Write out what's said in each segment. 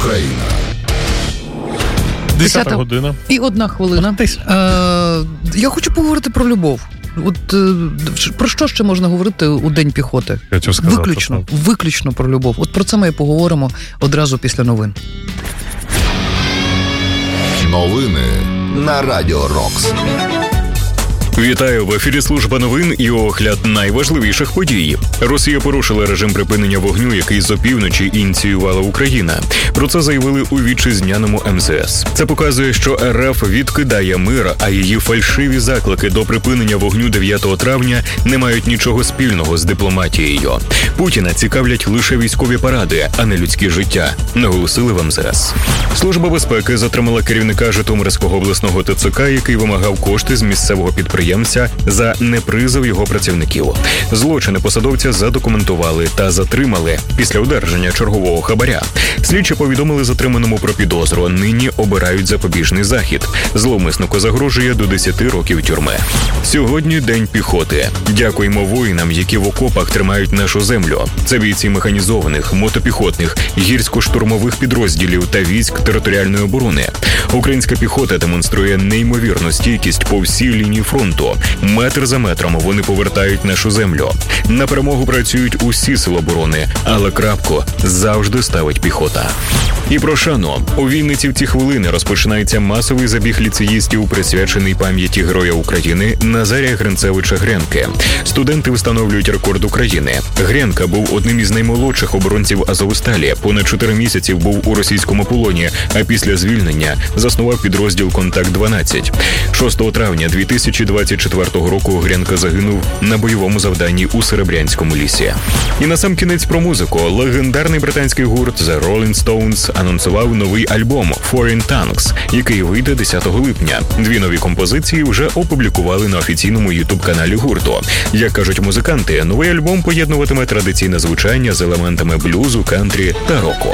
Україна. 10 година. І 1 хвилина. Я хочу поговорити про любов. От про що ще можна говорити у День піхоти? Виключно про любов. От про це ми і поговоримо одразу після новин. Новини на Радіо Рокс. Вітаю, в ефірі служба новин і огляд найважливіших подій. Росія порушила режим припинення вогню, який з опівночі ініціювала Україна. Про це заявили у вітчизняному МЗС. Це показує, що РФ відкидає мир, а її фальшиві заклики до припинення вогню 9 травня не мають нічого спільного з дипломатією. Путіна цікавлять лише військові паради, а не людське життя, наголосили в МЗС. Служба безпеки затримала керівника Житомирського обласного ТЦК, який вимагав кошти з місцевого підприємства за непризов його працівників. Злочини посадовця задокументували та затримали після одержання чергового хабаря. Слідчі повідомили затриманому про підозру. Нині обирають запобіжний захід. Зловмиснику загрожує до 10 років тюрми. Сьогодні День піхоти. Дякуємо воїнам, які в окопах тримають нашу землю. Це бійці механізованих, мотопіхотних, гірсько-штурмових підрозділів та військ територіальної оборони. Українська піхота демонструє неймовірну стійкість по всій лінії фронту. Метр за метром вони повертають нашу землю. На перемогу працюють усі сили оборони, але крапку завжди ставить піхота. І про шану. У Вінниці в ці хвилини розпочинається масовий забіг ліцеїстів, присвячений пам'яті Героя України Назарія Гринцевича Гренки. Студенти встановлюють рекорд України. Гренка був одним із наймолодших оборонців Азовсталі. Понад 4 місяці був у російському полоні, а після звільнення заснував підрозділ «Контакт-12». 6 травня 2024 року Гренка загинув на бойовому завданні у Серебрянському лісі. І насамкінець про музику. Легендарний британський гурт The Rolling Stones анонсував новий альбом Foreign Tongues, який вийде 10 липня. 2 нові композиції вже опублікували на офіційному ютуб-каналі гурту. Як кажуть музиканти, новий альбом поєднуватиме традиційне звучання з елементами блюзу, кантрі та року.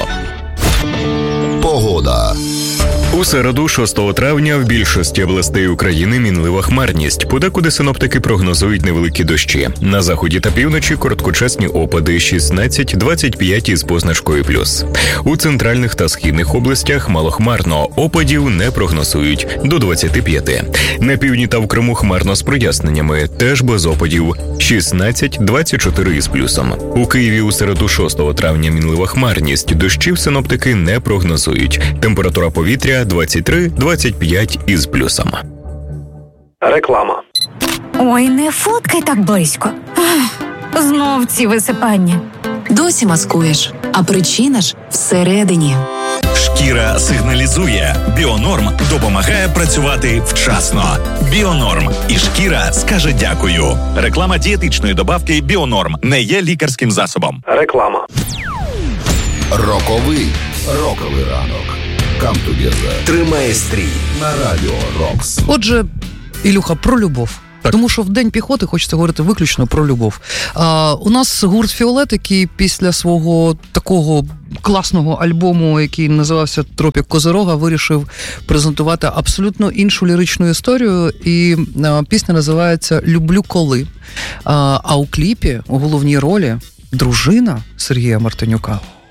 Погода. У середу, 6 травня, в більшості областей України мінлива хмарність. Подекуди синоптики прогнозують невеликі дощі. На заході та півночі короткочасні опади 16-25 із позначкою плюс. У центральних та східних областях малохмарно, опадів не прогнозують до 25. На півдні та в Криму хмарно з проясненнями, теж без опадів 16-24 із плюсом. У Києві у середу, 6 травня, мінлива хмарність. Дощів синоптики не прогнозують. Температура повітря 23-25 із плюсом. Реклама. Ой, не фоткай так близько. Знов ці висипання. Досі маскуєш, а причина ж всередині. Шкіра сигналізує. Біонорм допомагає працювати вчасно. Біонорм. І шкіра скаже дякую. Реклама дієтичної добавки Біонорм не є лікарським засобом. Реклама. Роковий ранок. Come together. Тримає стрій на Радіо Рокс. Отже, Ілюха, про любов. Так. Тому що в День піхоти хочеться говорити виключно про любов. У нас гурт «Фіолет», який після свого такого класного альбому, який називався «Тропік Козирога», вирішив презентувати абсолютно іншу ліричну історію. І пісня називається «Люблю коли». А у кліпі у головній ролі дружина Сергія Мартинюка.